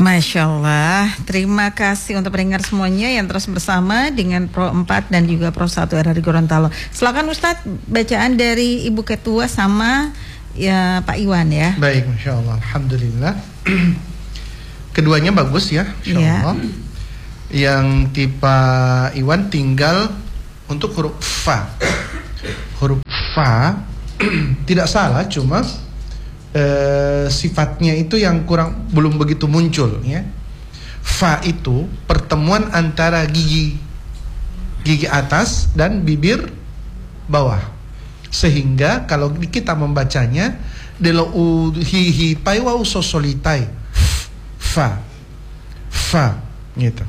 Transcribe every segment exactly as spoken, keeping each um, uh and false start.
Masya Allah, terima kasih untuk pendengar semuanya yang terus bersama dengan Pro empat dan juga Pro satu R R I Gorontalo. Silakan Ustadz, bacaan dari Ibu Ketua sama ya Pak Iwan ya. Baik, Masya Allah, Alhamdulillah. Keduanya bagus ya, Masya ya. Allah. Yang tipe Iwan tinggal untuk huruf Fa. Huruf Fa tidak salah, cuma Uh, sifatnya itu yang kurang belum begitu muncul ya. Fa itu pertemuan antara gigi gigi atas dan bibir bawah, sehingga kalau kita membacanya delo hi hi pai wa sosolitai fa fa gitu.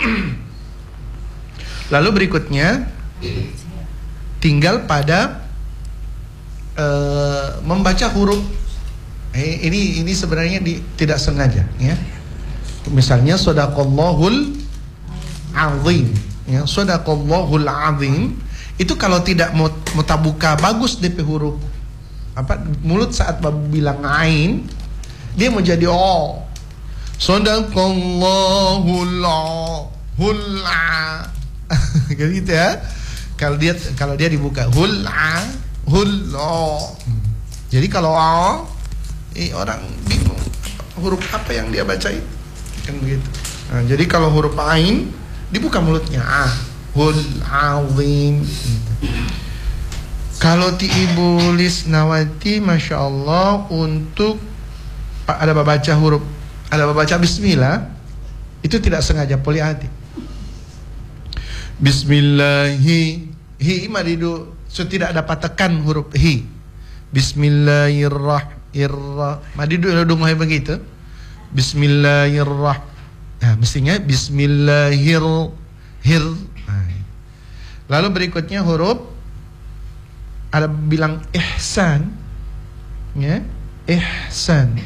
Lalu berikutnya tinggal pada uh, membaca huruf. Ini ini sebenarnya di, tidak sengaja ya. Misalnya shadaqallahul azim ya, shadaqallahul azim itu kalau tidak mutabuka bagus D P huruf apa mulut saat bilang ain dia mau jadi o. Shadaqallahul hulla gitu ya. Kalau dia kalau dia dibuka hulla hullo. Jadi kalau o Eh, orang bingung huruf apa yang dia baca itu kan begitu. Nah, jadi kalau huruf ain dibuka mulutnya ah hul azim. Kalau ti Ibu Lisnawati, Masya Allah, untuk ada baca huruf ada baca bismillah itu tidak sengaja poliati. Bismillahi hi madidu so tidak dapat tekan huruf hi. Bismillahirrahmanirrahim Irra, madi dulu mulai begitu. Bismillahirrahmanirrahim. Nah, mestinya Bismillahir hir. Nah. Lalu berikutnya huruf ada bilang ihsan, ya, ihsan.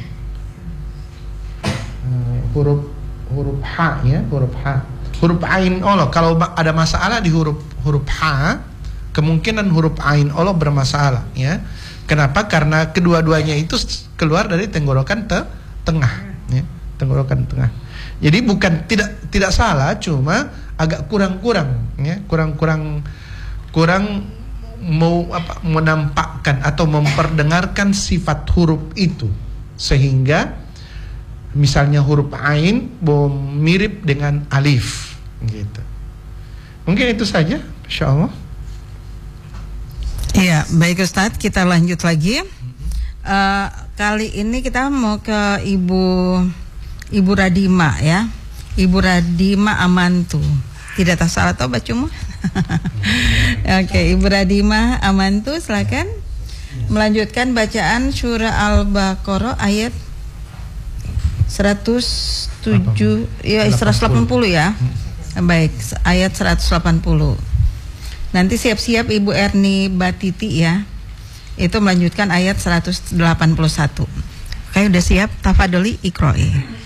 Nah, huruf huruf ha ya, huruf ha. Huruf ain Allah kalau ada masalah di huruf huruf ha, kemungkinan huruf ain Allah bermasalah, ya. Kenapa? Karena kedua-duanya itu keluar dari tenggorokan te tengah, ya, tenggorokan tengah. Jadi bukan tidak tidak salah, cuma agak kurang-kurang, ya, kurang-kurang kurang mau apa menampakkan atau memperdengarkan sifat huruf itu, sehingga misalnya huruf ain mirip dengan alif, gitu. Mungkin itu saja, Insya Allah. Iya, baik Ustadz, kita lanjut lagi. Uh, kali ini kita mau ke Ibu Ibu Radima ya, Ibu Radima Amantu. Tidak tak salah toh bacamu? Oke, okay, Ibu Radima Amantu, silakan melanjutkan bacaan surah Al-Baqarah ayat seratus tujuh ya seratus delapan puluh ya. Baik, ayat seratus delapan puluh. Nanti siap-siap Ibu Erni Batiti ya, itu melanjutkan ayat seratus delapan puluh satu. Oke, udah siap? Tafadholi iqra'i.